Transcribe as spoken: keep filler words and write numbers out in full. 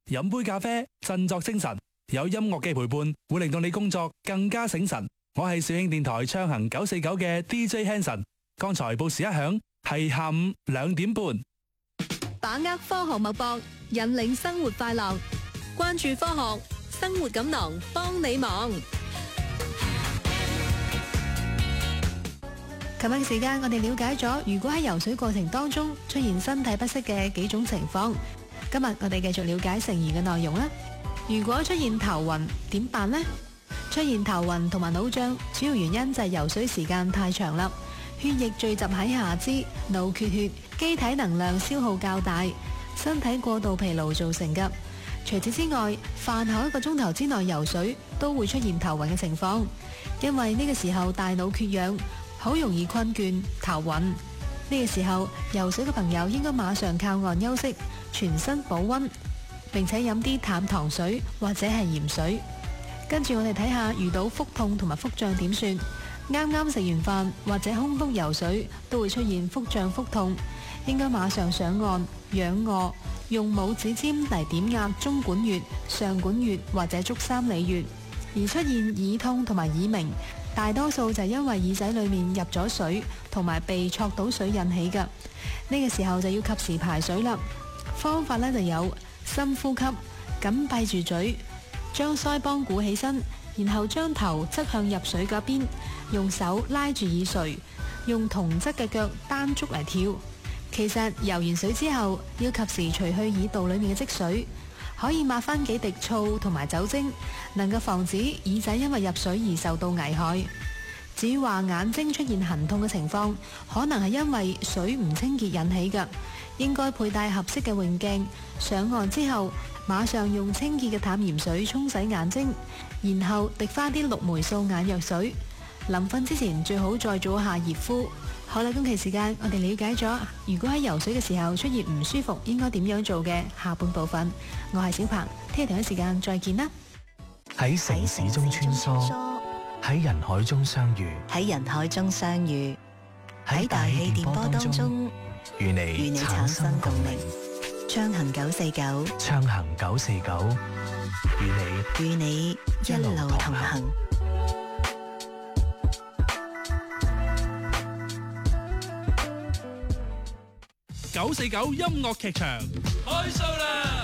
飲杯咖啡，振作精神。有音樂嘅陪伴，會令到你工作更加醒神。我係肇慶電台暢行九四九嘅 D J Hanson。剛才報時一響，係下午兩點半。 把握科學脈搏，引領生活快樂。關注科學，生活錦囊幫你忙。 琴日嘅時間，我哋了解咗如果喺游水過程當中出現身體不適嘅幾種情況。今日我哋繼續了解剩餘嘅內容啦。如果出現頭暈點辦呢？出現頭暈同埋腦脹，主要原因就係游水時間太長啦，血液聚集喺下肢，腦缺血，機體能量消耗較大，身體過度疲勞造成嘅。除此之外，飯後一個鐘頭之內游水都會出現頭暈嘅情況，因為呢個時候大腦缺氧，好容易困倦頭暈。呢個時候游水嘅朋友應該馬上靠岸休息，全身保溫，並且飲啲淡糖水或者係鹽水。跟住我哋睇下遇到腹痛同埋腹脹點算。啱啱食完飯或者空腹游水都會出現腹脹腹痛，應該馬上上岸仰臥，用拇指尖嚟點壓中管穴、上管穴或者足三里穴。而出現耳痛同埋耳鳴，大多數就係因為耳仔裏面入咗水同埋被戳到水引起嘅。呢個時候就要及時排水啦。方法呢就有深呼吸，緊閉住嘴，將腮幫鼓起身，然後將頭側向入水嗰邊，用手拉住耳垂，用同側嘅腳單足嚟跳。其實游完水之後要及時除去耳道裏面嘅積水，可以抹翻幾滴醋同埋酒精，能夠防止耳仔因為入水而受到危害。至於話眼睛出現痕痛嘅情況，可能係因為水唔清潔引起嘅，應該佩戴合適嘅泳鏡。上岸之後馬上用清潔嘅淡鹽水沖洗眼睛，然後滴翻啲綠霉素眼藥水。臨瞓之前最好再做下熱敷。好啦，今期時間我哋了解咗如果喺游水嘅時候出現唔舒服應該點樣做嘅下半部分。我係小鵬，聽日同一時間再見啦。 喺城市中穿梭，喺人海中相遇， 喺人海中相遇，喺大氣電波當中與你產生共鳴。 暢行九四九， 暢行九四九，與你與你一路同行。 九四九音樂劇場開 show 啦！